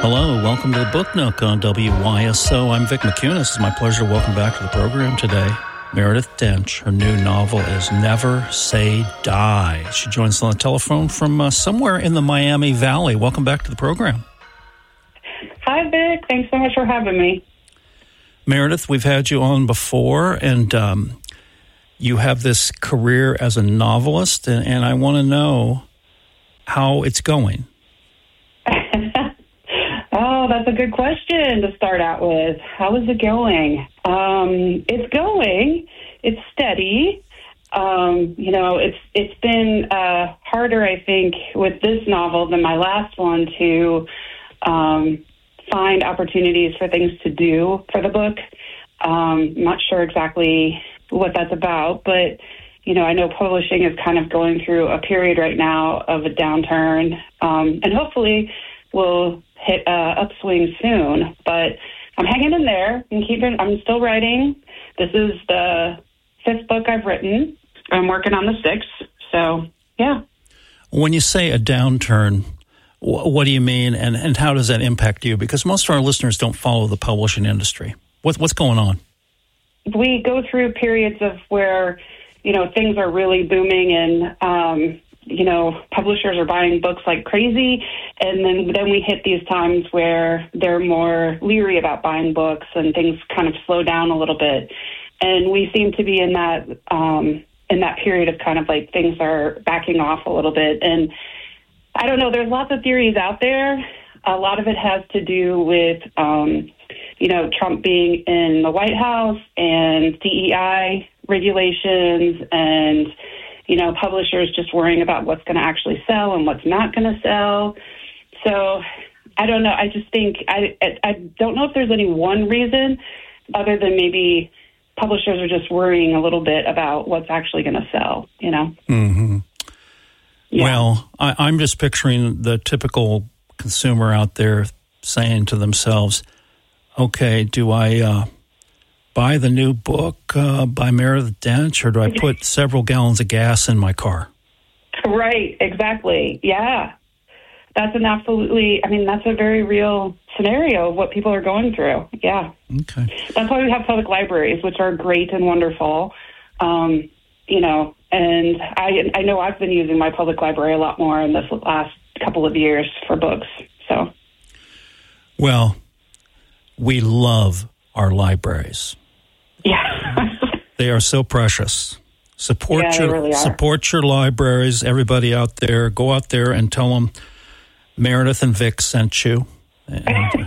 Hello, welcome to the Book Nook on WYSO. I'm Vic McCunis. It's my pleasure to welcome back to the program today Meredith Dench. Her new novel is Never Say Die. She joins us on the telephone from somewhere in the Miami Valley. Welcome back to the program. Hi, Vic. Thanks so much for having me. Meredith, we've had you on before, and you have this career as a novelist, and I want to know how it's going. Oh, that's a good question to start out with. How is it going? It's going. It's steady. It's been harder, I think, with this novel than my last one to find opportunities for things to do for the book. I'm not sure exactly what that's about, but, I know publishing is kind of going through a period right now of a downturn, and hopefully we'll hit upswing soon. But I'm hanging in there and I'm still writing. This is the 5th book I've written. I'm working on the 6th. So, yeah. When you say a downturn, what do you mean, and how does that impact you? Because most of our listeners don't follow the publishing industry. What's going on? We go through periods of where, things are really booming and, publishers are buying books like crazy. And then we hit these times where they're more leery about buying books and things kind of slow down a little bit. And we seem to be in that period of kind of like things are backing off a little bit. And I don't know, there's lots of theories out there. A lot of it has to do with, Trump being in the White House and DEI regulations and, publishers just worrying about what's going to actually sell and what's not going to sell. So I don't know. I just think I don't know if there's any one reason other than maybe publishers are just worrying a little bit about what's actually going to sell, Mm-hmm. Yeah. Well, I'm just picturing the typical consumer out there saying to themselves, okay, do I buy the new book by Meredith Dench, or do I put several gallons of gas in my car? Right, exactly. Yeah. That's that's a very real scenario of what people are going through. Yeah. Okay. That's why we have public libraries, which are great and wonderful. And I know I've been using my public library a lot more in this last couple of years for books. So. Well, we love our libraries. Yeah. They are so precious. Support your libraries. Everybody out there, go out there and tell them Meredith and Vic sent you. And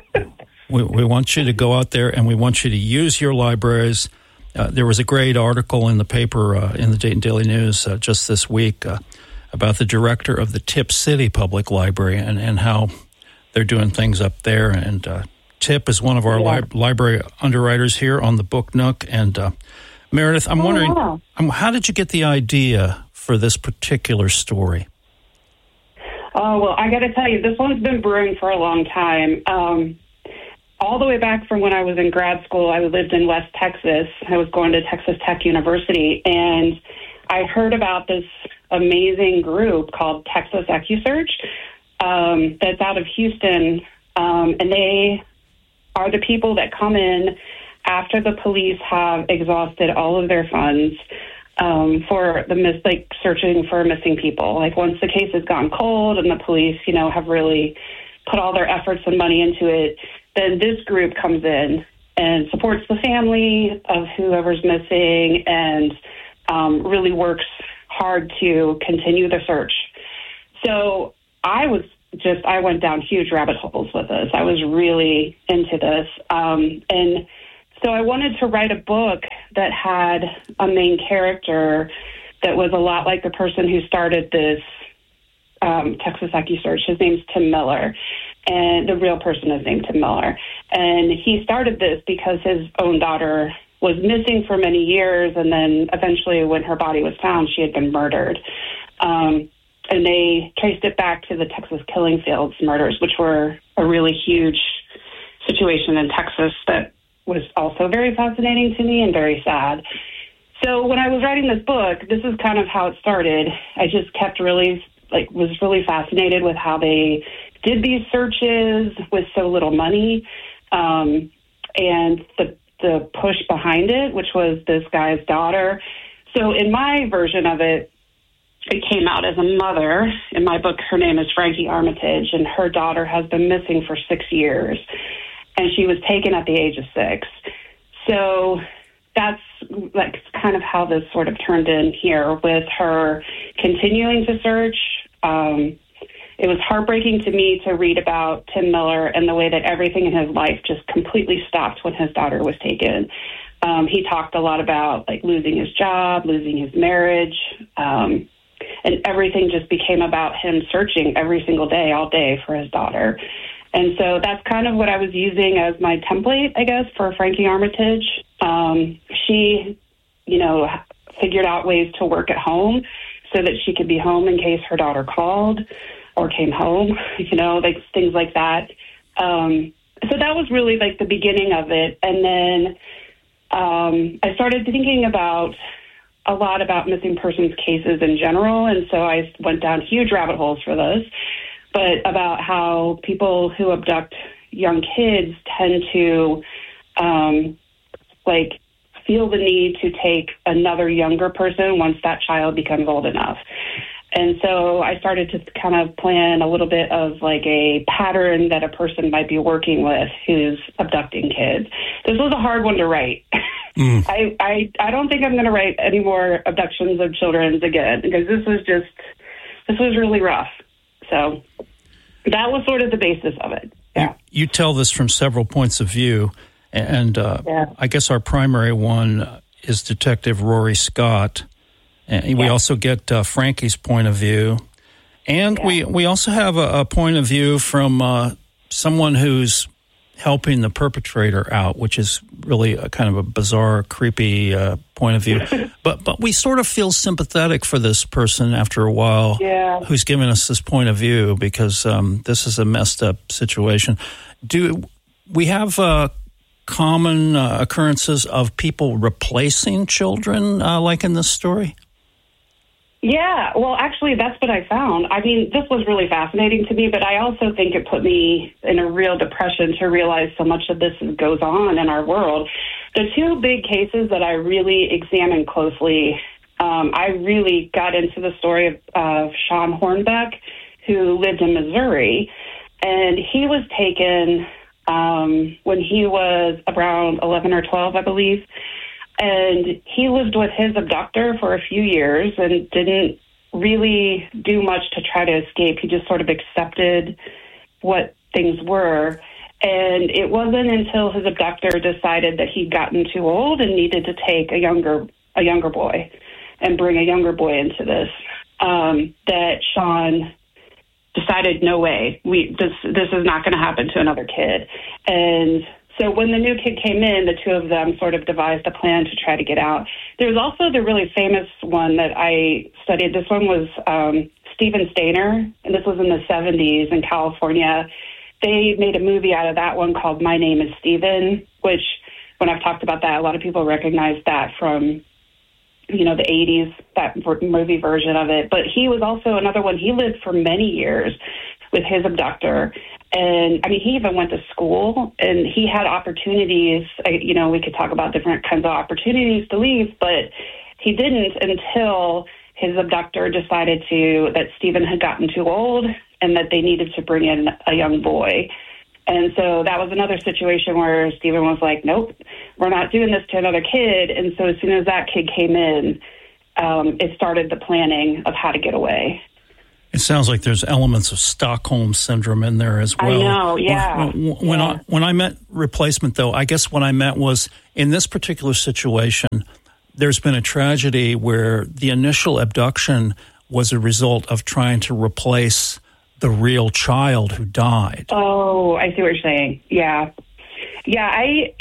we want you to go out there and we want you to use your libraries. There was a great article in the paper, in the Dayton Daily News just this week about the director of the Tip City Public Library and how they're doing things up there. And Tip is one of our library underwriters here on the Book Nook. And Meredith, I'm wondering, how did you get the idea for this particular story? Oh, well, I got to tell you, this one's been brewing for a long time. All the way back from when I was in grad school, I lived in West Texas. I was going to Texas Tech University, and I heard about this amazing group called Texas EquuSearch that's out of Houston, and they are the people that come in after the police have exhausted all of their funds for searching for missing people. Like once the case has gone cold and the police, have really put all their efforts and money into it, then this group comes in and supports the family of whoever's missing and really works hard to continue the search. So I went down huge rabbit holes with this. I was really into this. And so I wanted to write a book that had a main character that was a lot like the person who started this Texas EquuSearch. His name's Tim Miller, and the real person is named Tim Miller. And he started this because his own daughter was missing for many years, and then eventually when her body was found, she had been murdered. And they traced it back to the Texas Killing Fields murders, which were a really huge situation in Texas that was also very fascinating to me and very sad. So when I was writing this book, this is kind of how it started. I just kept was really fascinated with how they did these searches with so little money, and the push behind it, which was this guy's daughter. So in my version of it, it came out as a mother. In my book, her name is Frankie Armitage, and her daughter has been missing for 6 years, and she was taken at the age of 6. So that's like kind of how this sort of turned in here with her continuing to search. It was heartbreaking to me to read about Tim Miller and the way that everything in his life just completely stopped when his daughter was taken. He talked a lot about like losing his job, losing his marriage, and everything just became about him searching every single day, all day for his daughter. And so that's kind of what I was using as my template, I guess, for Frankie Armitage. She, figured out ways to work at home so that she could be home in case her daughter called or came home, like things like that. So that was really like the beginning of it. And then I started thinking a lot about missing persons cases in general. And so I went down huge rabbit holes for this, but about how people who abduct young kids tend to feel the need to take another younger person once that child becomes old enough. And so I started to kind of plan a little bit of like a pattern that a person might be working with who's abducting kids. This was a hard one to write. I don't think I'm going to write any more abductions of children again, because this was really rough. So that was sort of the basis of it. Yeah. You tell this from several points of view, and I guess our primary one is Detective Rory Scott. And we also get Frankie's point of view. And we also have a point of view from someone who's helping the perpetrator out, which is really a kind of a bizarre, creepy point of view. But we sort of feel sympathetic for this person after a while who's giving us this point of view, because this is a messed up situation. Do we have common occurrences of people replacing children like in this story? Yeah, well, actually, that's what I found. I mean, this was really fascinating to me, but I also think it put me in a real depression to realize so much of this goes on in our world. The two big cases that I really examined closely, I really got into the story of Sean Hornbeck, who lived in Missouri, and he was taken when he was around 11 or 12, I believe. And he lived with his abductor for a few years and didn't really do much to try to escape. He just sort of accepted what things were. And it wasn't until his abductor decided that he'd gotten too old and needed to take a younger boy and bring a younger boy into this, that Sean decided, no way, this is not going to happen to another kid. And so when the new kid came in, the two of them sort of devised a plan to try to get out. There was also the really famous one that I studied. This one was Stephen Stainer, and this was in the 70s in California. They made a movie out of that one called My Name is Steven, which when I've talked about that, a lot of people recognize that from, the 80s, that movie version of it. But he was also another one. He lived for many years with his abductor. And, he even went to school, and he had opportunities. We could talk about different kinds of opportunities to leave, but he didn't until his abductor decided that Stephen had gotten too old and that they needed to bring in a young boy. And so that was another situation where Stephen was like, nope, we're not doing this to another kid. And so as soon as that kid came in, it started the planning of how to get away. It sounds like there's elements of Stockholm Syndrome in there as well. I know, yeah. When I meant replacement, though, I guess what I meant was, in this particular situation, there's been a tragedy where the initial abduction was a result of trying to replace the real child who died. Oh, I see what you're saying. Yeah. Yeah,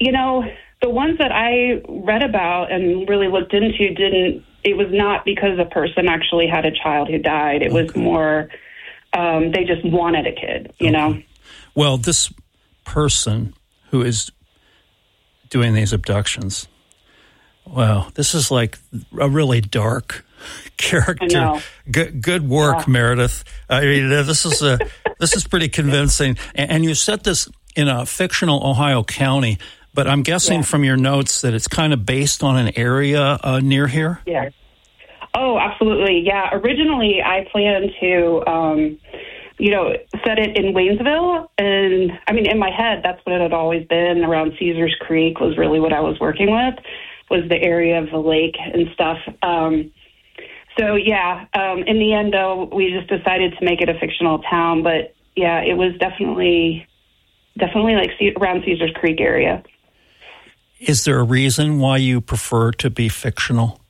the ones that I read about and really looked into it was not because a person actually had a child who died. It was more, they just wanted a kid, you know? Well, this person who is doing these abductions, this is like a really dark character. Good work, Meredith. I mean, this is pretty convincing. And you set this in a fictional Ohio county, but I'm guessing from your notes that it's kind of based on an area near here? Yeah. Oh, absolutely. Yeah. Originally, I planned to, set it in Waynesville. And I mean, in my head, that's what it had always been. Around Caesars Creek was really what I was working with, was the area of the lake and stuff. In the end, though, we just decided to make it a fictional town. But yeah, it was definitely like around Caesars Creek area. Is there a reason why you prefer to be fictional?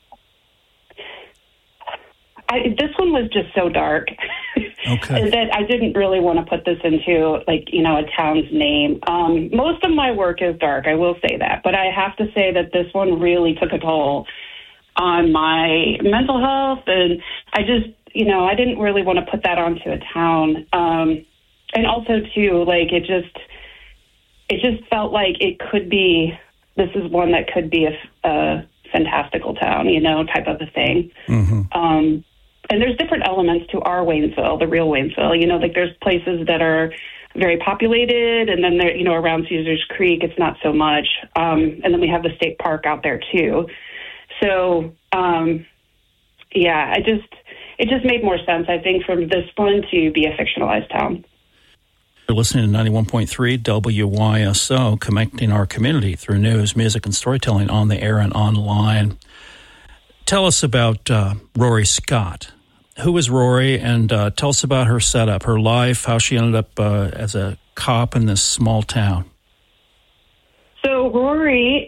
This one was just so dark okay. that I didn't really want to put this into a town's name. Most of my work is dark, I will say that, but I have to say that this one really took a toll on my mental health, and I just, I didn't really want to put that onto a town. And also too, it just felt like this is one that could be a fantastical town, type of a thing. Mm-hmm. And there's different elements to our Waynesville, the real Waynesville. There's places that are very populated, and then there, around Caesars Creek, it's not so much. And then we have the state park out there too. So, it just made more sense, I think, from this one to be a fictionalized town. You're listening to 91.3 WYSO, connecting our community through news, music, and storytelling on the air and online. Tell us about Rory Scott. Who is Rory? And tell us about her setup, her life, how she ended up as a cop in this small town. So Rory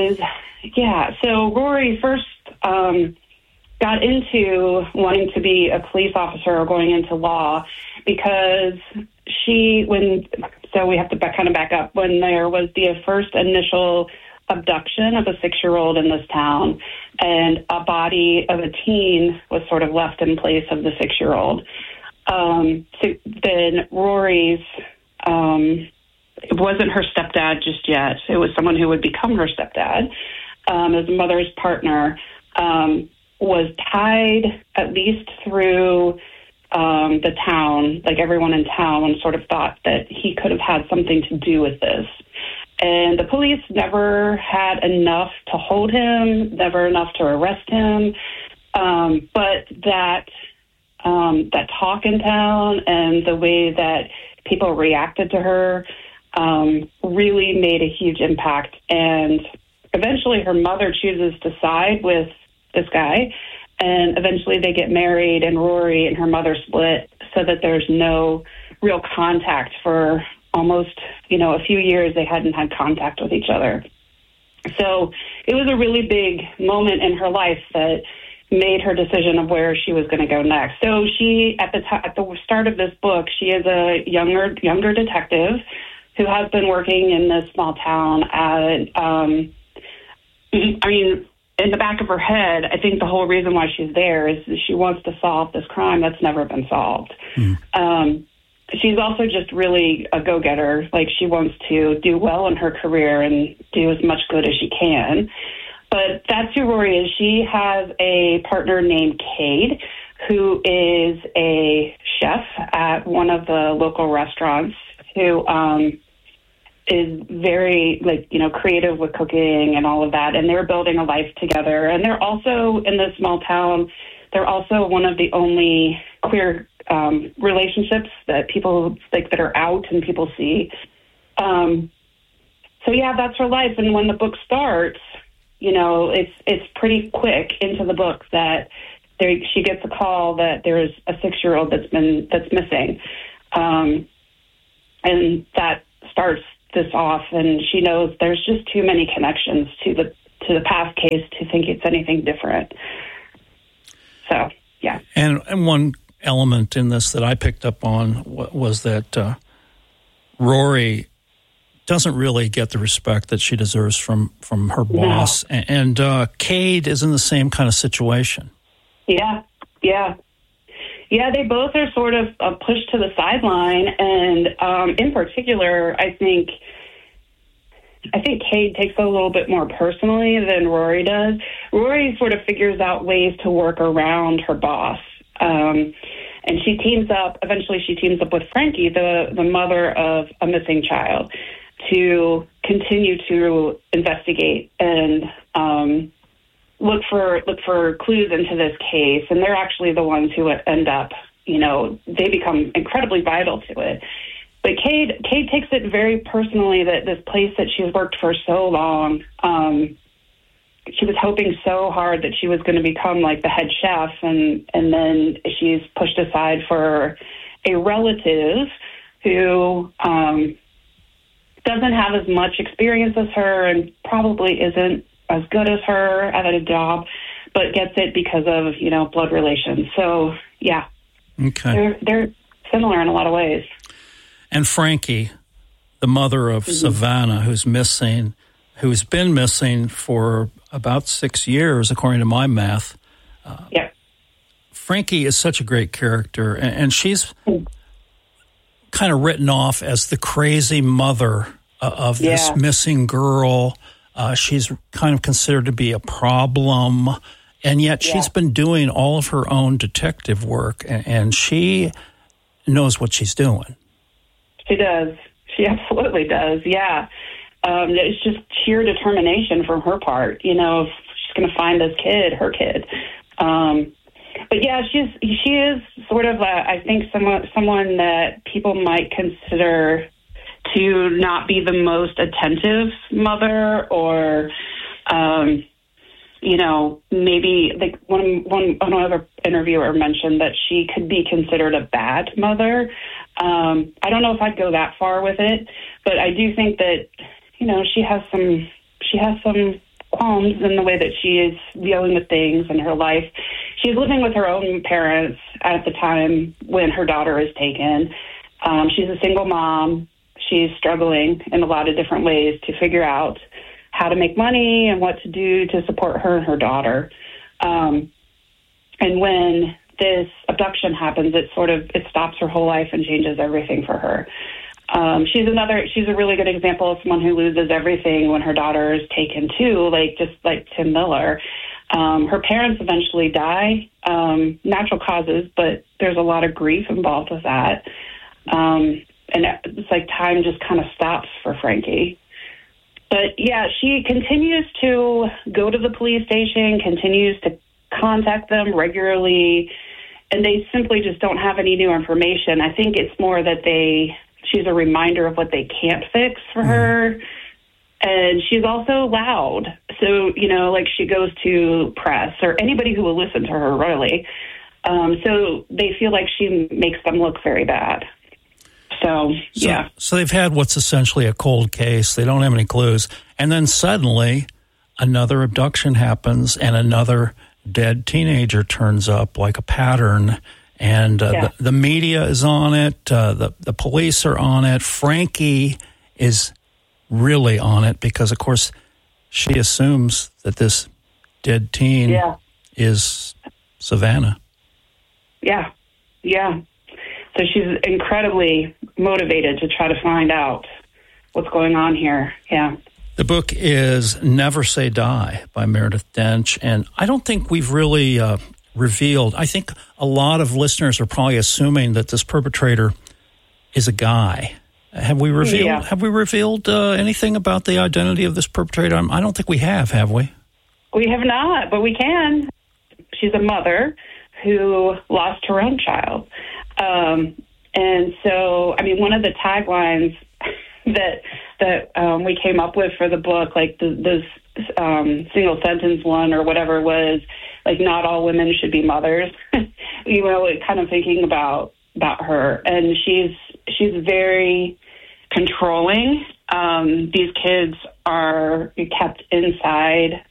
first got into wanting to be a police officer or going into law because we have to kind of back up, when there was the first initial abduction of a 6-year-old in this town, and a body of a teen was sort of left in place of the 6-year-old. So then Rory's, it wasn't her stepdad just yet. It was someone who would become her stepdad. His mother's partner was tied at least through the town, like everyone in town sort of thought that he could have had something to do with this. And the police never had enough to hold him, never enough to arrest him. But that talk in town and the way that people reacted to her really made a huge impact. And eventually her mother chooses to side with this guy. And eventually they get married, and Rory and her mother split so that there's no real contact for almost, a few years. They hadn't had contact with each other. So it was a really big moment in her life that made her decision of where she was going to go next. So she, at the start of this book, she is a younger detective who has been working in this small town in the back of her head, I think the whole reason why she's there is she wants to solve this crime that's never been solved. She's also just really a go-getter. She wants to do well in her career and do as much good as she can. But that's who Rory is. She has a partner named Cade, who is a chef at one of the local restaurants, who is very creative with cooking and all of that. And they're building a life together. And they're also, in this small town, they're also one of the only queer relationships that people that are out and people see. That's her life. And when the book starts, it's pretty quick into the book that she gets a call that there's a 6-year-old that's missing. And that starts this off, and she knows there's just too many connections to the past case to think it's anything different. So, yeah. And one element in this that I picked up on was that Rory doesn't really get the respect that she deserves from her boss. No. And Cade is in the same kind of situation. Yeah. Yeah, they both are sort of pushed to the sideline. And in particular, I think I think Cade takes it a little bit more personally than Rory does. Rory sort of figures out ways to work around her boss. And eventually she teams up with Frankie, the mother of a missing child, to continue to investigate and look for clues into this case. And they're actually the ones who end up, they become incredibly vital to it. But Cade takes it very personally that this place that she's worked for so long, she was hoping so hard that she was going to become like the head chef, and then she's pushed aside for a relative who doesn't have as much experience as her and probably isn't as good as her at a job, but gets it because of, blood relations. So, yeah. Okay. They're similar in a lot of ways. And Frankie, the mother of Savannah, who's been missing for about 6 years, according to my math. Yeah. Frankie is such a great character, and she's kind of written off as the crazy mother of this missing girl. She's kind of considered to be a problem, and yet she's been doing all of her own detective work, and she knows what she's doing. She does. She absolutely does, yeah. It's just sheer determination from her part, she's going to find this kid, her kid. But yeah, she is sort of, I think, someone that people might consider to not be the most attentive mother, or, maybe like another interviewer mentioned that she could be considered a bad mother. I don't know if I'd go that far with it, but I do think that, she has some qualms in the way that she is dealing with things in her life. She's living with her own parents at the time when her daughter is taken. She's a single mom. She's struggling in a lot of different ways to figure out how to make money and what to do to support her and her daughter. And when this abduction happens, it stops her whole life and changes everything for her. She's a really good example of someone who loses everything when her daughter is taken too, just like Tim Miller. Her parents eventually die, natural causes, but there's a lot of grief involved with that. And it's like time just kind of stops for Frankie. But yeah, she continues to go to the police station, continues to contact them regularly, and they simply just don't have any new information. I think it's more that she's a reminder of what they can't fix for her. And she's also loud. So, she goes to press or anybody who will listen to her, really. So they feel like she makes them look very bad. So, yeah. So they've had what's essentially a cold case. They don't have any clues. And then suddenly another abduction happens and another dead teenager turns up like a pattern. And the media is on it. The police are on it. Frankie is really on it because, of course, she assumes that this dead teen is Savannah. Yeah. So she's incredibly motivated to try to find out what's going on here. Yeah. The book is Never Say Die by Meredith Dench, and I don't think we've really revealed. I think a lot of listeners are probably assuming that this perpetrator is a guy. Have we revealed? Yeah. Have we revealed anything about the identity of this perpetrator? I don't think we have we? We have not, but we can. She's a mother who lost her own child, and so one of the taglines that we came up with for the book, like this single sentence one or whatever, was like, not all women should be mothers. Kind of thinking about her, and she's very controlling. These kids are kept inside.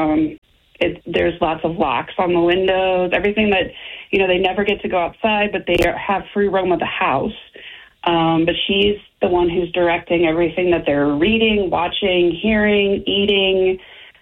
There's lots of locks on the windows, everything that, they never get to go outside, but they have free roam of the house. But she's the one who's directing everything that they're reading, watching, hearing, eating.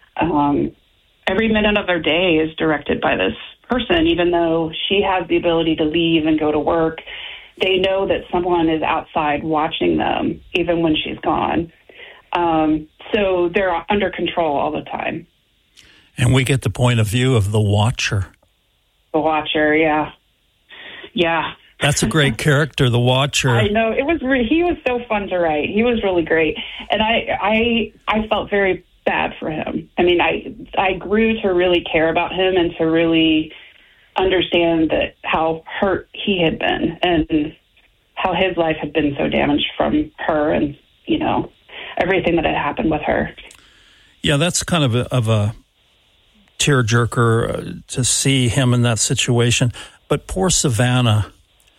Every minute of their day is directed by this person, even though she has the ability to leave and go to work. They know that someone is outside watching them, even when she's gone. So they're under control all the time. And we get the point of view of the Watcher. The Watcher, yeah. Yeah. That's a great character, the Watcher. I know. He was so fun to write. He was really great. And I felt very bad for him. I mean, I grew to really care about him and to really understand that how hurt he had been and how his life had been so damaged from her and, you know, everything that had happened with her. Yeah, that's kind of a tearjerker to see him in that situation. But poor Savannah,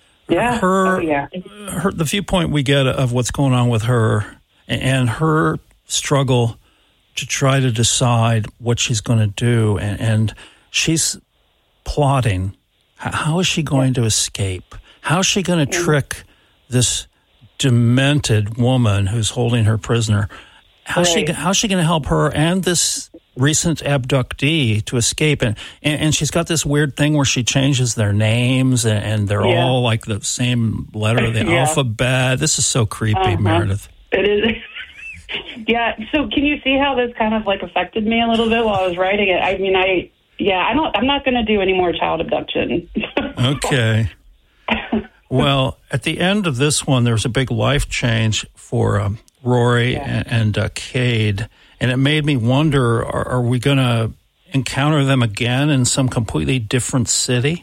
the viewpoint we get of what's going on with her and her struggle to try to decide what she's going to do, and she's plotting. How is she going to escape? How is she going to trick this demented woman who's holding her prisoner? How's she going to help her and this recent abductee to escape? And she's got this weird thing where she changes their names, and they're all like the same letter of the alphabet. This is so creepy, Meredith. It is. Yeah. So can you see how this kind of like affected me a little bit while I was writing it? I mean, I'm not going to do any more child abduction. Okay. Well, at the end of this one, there's a big life change for Rory and Cade, and it made me wonder, are we going to encounter them again in some completely different city?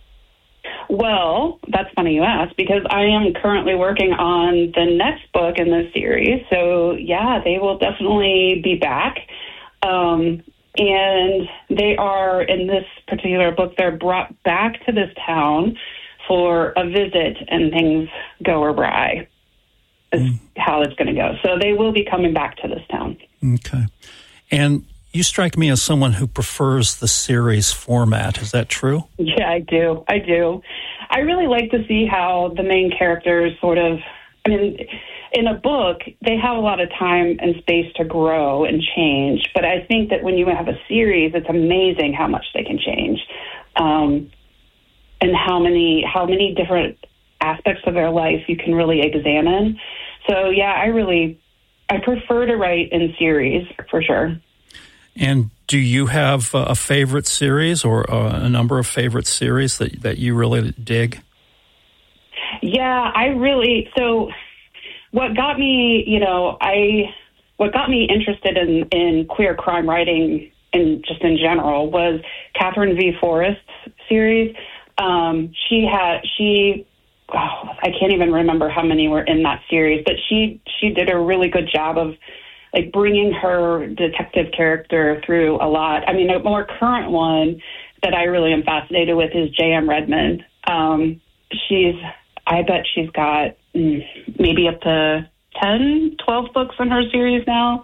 Well, that's funny you ask, because I am currently working on the next book in this series. So, yeah, they will definitely be back. And they are, in this particular book, they're brought back to this town for a visit, and things go awry is how it's going to go. So they will be coming back to this town. Okay. And you strike me as someone who prefers the series format. Is that true? Yeah, I do. I really like to see how the main characters sort of, I mean, in a book, they have a lot of time and space to grow and change. But I think that when you have a series, it's amazing how much they can change. And how many different aspects of their life you can really examine. So, yeah, I prefer to write in series, for sure. And do you have a favorite series or a number of favorite series that you really dig? Yeah, so what got me, what got me interested in queer crime writing and just in general was Catherine V. Forrest's series. I can't even remember how many were in that series, but she did a really good job of like bringing her detective character through a lot. I mean, a more current one that I really am fascinated with is J.M. Redmond. I bet she's got maybe up to 10, 12 books in her series now.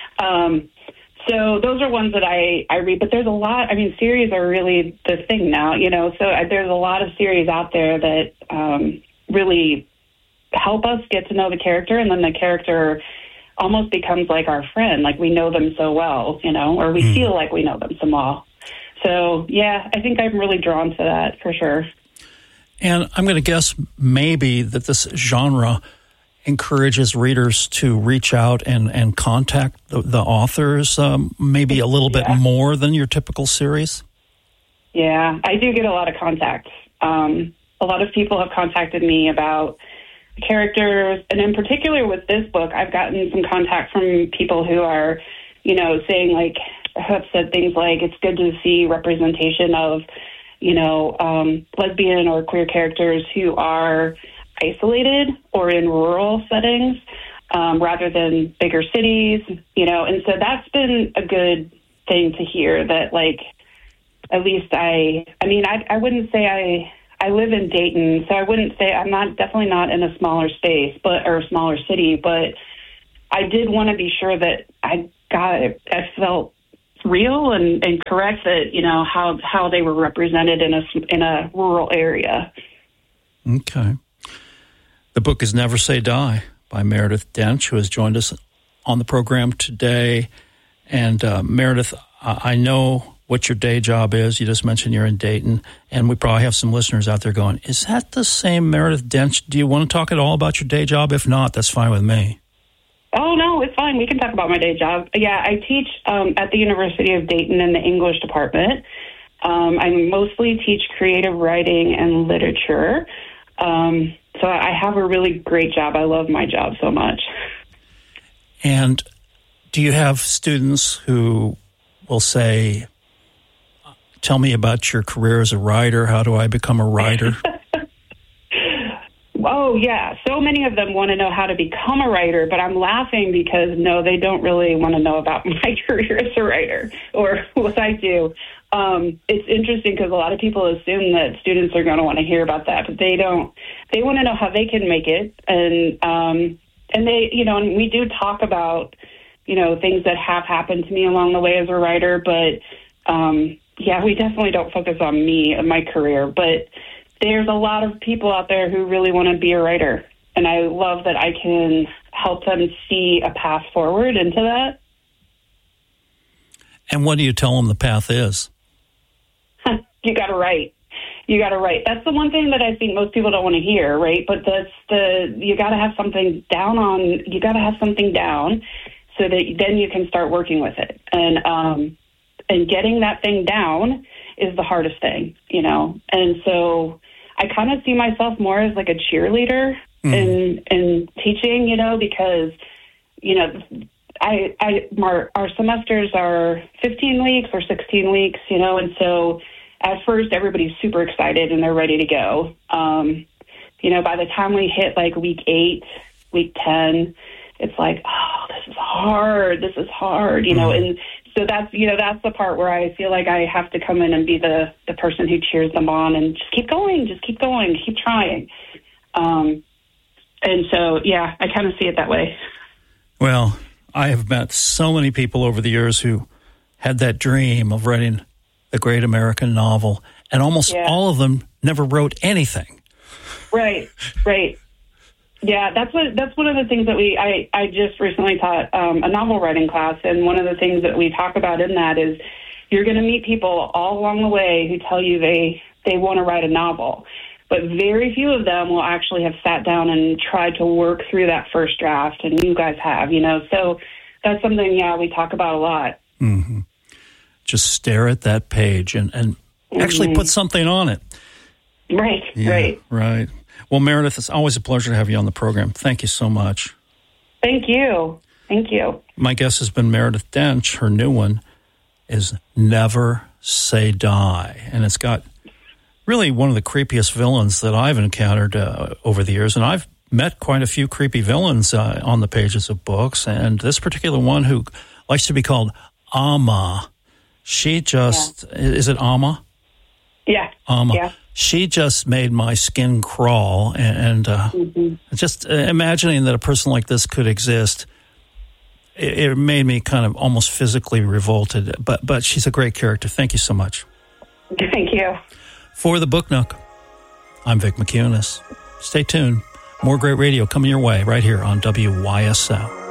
So those are ones that I read, but there's a lot. I mean, series are really the thing now, so there's a lot of series out there that really help us get to know the character, and then the character almost becomes like our friend, like we know them so well, or we feel like we know them so well. So, yeah, I think I'm really drawn to that for sure. And I'm going to guess maybe that this genre encourages readers to reach out and contact the authors maybe a little bit more than your typical series? Yeah, I do get a lot of contacts. A lot of people have contacted me about characters, and in particular with this book, I've gotten some contact from people who are, saying like, have said things like, it's good to see representation of, lesbian or queer characters who are isolated or in rural settings rather than bigger cities, and so that's been a good thing to hear that, like, at least I wouldn't say I live in Dayton, so I wouldn't say definitely not in a smaller space, or a smaller city, but I did want to be sure that I felt real and correct that, how they were represented in a rural area. Okay. The book is Never Say Die by Meredith Dench, who has joined us on the program today. And Meredith, I know what your day job is. You just mentioned you're in Dayton, and we probably have some listeners out there going, is that the same Meredith Dench? Do you want to talk at all about your day job? If not, that's fine with me. Oh, no, it's fine. We can talk about my day job. Yeah, I teach at the University of Dayton in the English department. I mostly teach creative writing and literature. So I have a really great job. I love my job so much. And do you have students who will say, tell me about your career as a writer. How do I become a writer? Oh, yeah. So many of them want to know how to become a writer, but I'm laughing because, no, they don't really want to know about my career as a writer or what I do. It's interesting because a lot of people assume that students are going to want to hear about that, but they don't. They want to know how they can make it. And they, and we do talk about, things that have happened to me along the way as a writer, but, yeah, we definitely don't focus on me and my career, but there's a lot of people out there who really want to be a writer, and I love that I can help them see a path forward into that. And what do you tell them the path is? You got to write. You got to write. That's the one thing that I think most people don't want to hear, right? But you got to have something you got to have something down so that then you can start working with it. And getting that thing down is the hardest thing, And so I kind of see myself more as like a cheerleader in teaching, because, our semesters are 15 weeks or 16 weeks, and so at first everybody's super excited and they're ready to go. By the time we hit like week 8, week 10, it's like, oh, this is hard, and so that's the part where I feel like I have to come in and be the person who cheers them on and just keep going, keep trying. And so, yeah, I kind of see it that way. Well, I have met so many people over the years who had that dream of writing the great American novel, and almost all of them never wrote anything. Right. Yeah, that's one of the things that I just recently taught a novel writing class, and one of the things that we talk about in that is you're going to meet people all along the way who tell you they want to write a novel, but very few of them will actually have sat down and tried to work through that first draft, and you guys have, so that's something, we talk about a lot. Mm-hmm. Just stare at that page and actually put something on it. Right. Well, Meredith, it's always a pleasure to have you on the program. Thank you so much. Thank you. My guest has been Meredith Dench. Her new one is Never Say Die, and it's got really one of the creepiest villains that I've encountered over the years, and I've met quite a few creepy villains on the pages of books, and this particular one who likes to be called Amma, she just, is it Amma? Yeah. Amma. Yeah. She just made my skin crawl, and just imagining that a person like this could exist, it made me kind of almost physically revolted. But she's a great character. Thank you so much. Thank you. For the Book Nook, I'm Vic McInnes. Stay tuned. More great radio coming your way right here on WYSO.